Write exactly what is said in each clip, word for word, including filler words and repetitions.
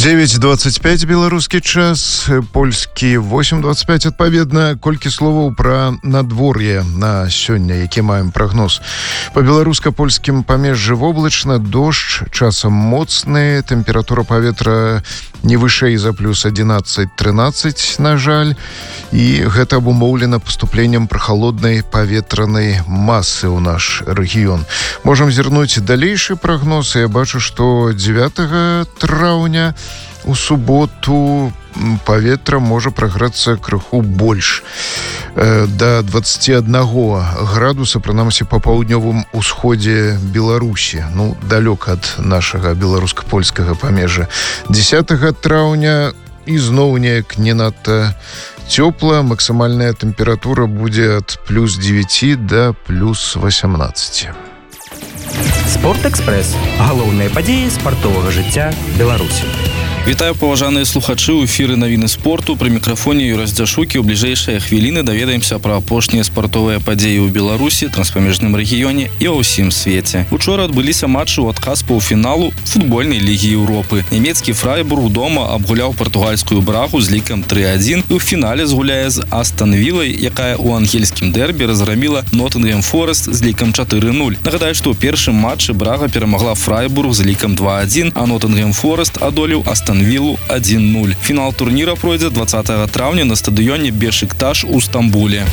девять двадцать пять беларускі час, польскі восемь двадцать пять. Адпаведна, колькі словаў пра надвор'е на сёння, які маем прагноз. Па беларуска-польскім памежжы воблачна, дождж, часам моцны, тэмпература паветра не вышэй за плюс одиннадцать тринадцать, на жаль, і гэта абумоўлена паступленнем прахалоднай паветранай масы ў наш рэгіён. Можам зірнуць далейшы прагноз, і я бачу, што дзевятага траўня у суботу паветра можа праграцца крыху больш, да двадцати одного градуса, прынамсі па паўднёвым усходзе Беларусі, ну, далёка ад нашага беларуска-польскага памежжа. дзесятага траўня ізноў неяк не надта цёпла, максімальная тэмпература будзе ад плюс девяти да плюс восемнадцати. Спортэкспрэс. Галоўныя падзеі спартовага жыцця Беларусі. Вітаю, паважаныя слухачы, у эфіры навіны спорту. Пры мікрафоне Юрас Дзяшукі. У бліжэйшыя хвіліны даведаемся пра апошнія спартовыя падзеі ў Беларусі, транспамежным рэгіёне і ва ўсім свеце. Учора адбыліся матчы ў адказ паўфіналу футбольнай лігі Еўропы. Нямецкі Фрайбург дома абгуляў партугальскую Брагу з лікам тры адзін і ў фінале згуляе з Астан Вілай, якая ў ангельскім дэрбі разграміла Ноттынгем Форест з лікам чатыры нуль. Нагадаю, што ў першым матчы Брага перамагла Фрайбург з лікам два адзін, а Ноттынгем Форест адолеў Астан Вілу адзін нуль. Фінал турніра пройдзе двадцатага траўня на стадыёне Бешикташ у Стамбуле.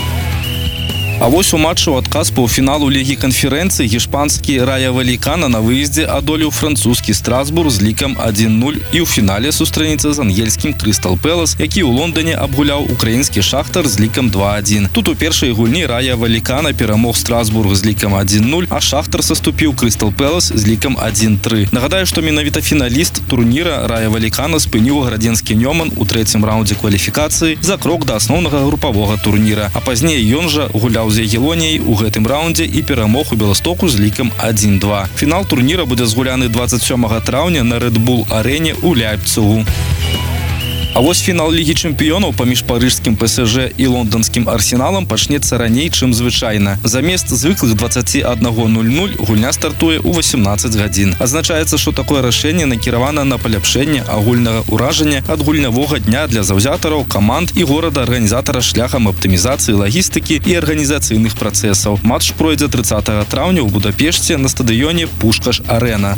А вось у матчы ў адказ паўфіналу Лігі канферэнцыі гішпанскі Рая Валікана на выездзе адолеў французскі Страсбург з лікам адзін нуль і ў фінале сустрэніцца з ангельскім Крыстал Пэлас, які ў Лондоне абгуляў украінскі Шахтар з лікам два адзін. Тут у першай гульні Рая Валікана перамог Страсбург з лікам адзін нуль, а Шахтар саступіў Крыстал Пэлас з лікам адзін тры. Нагадаю, што менавіта фіналіст турніра Рая Валікана спыніў градзенскі Нёман у трэцім раўндзе кваліфікацыі за крок да асноўнага групавога турніра, а пазней ён жа гуляў з Ягелоніяй у гэтым раўндзе і перамог у Беластоку з лікам адзін два. Фінал турніра будзе згуляны двадцать сёмага траўня на Red Bull арэне ў Ляйпцыгу. А вось фінал Лігі чэмпіёнаў паміж парыжскім ПСЖ і лонданскім Арсеналам пачнецца раней, чым звычайна. Замест звыклых двадцати одного нуль нуль гульня стартуе ў восемнадцать гадзін. Азначаецца, што такое рашэнне накіравана на паляпшэнне агульнага ўражання ад гульнявога дня для заўзятараў, каманд і горада-арганізатара шляхам аптымізацыі лагістыкі і арганізацыйных працэсаў. Матч пройдзе трыццатага траўня ў Будапешце на стадыёне Пушкаш-Арэна.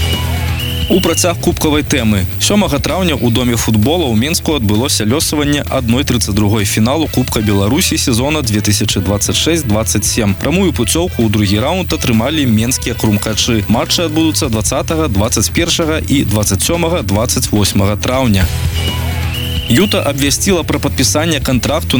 У працяг кубкавай тэмы. сёмага траўня ў доме футбола ў Менску адбылося лёсаванне адной тридцать другой фіналу Кубка Беларусі сезона две тысячи двадцать шесть двадцать семь. Прамую пуцёўку ў другі раунд атрымалі менскія крумкачы. Матчы адбудуцца двадцатага, двадцать першага і двадцать сёмага двадцать восьмага траўня. Юта абвясціла пра падпісанне кантракту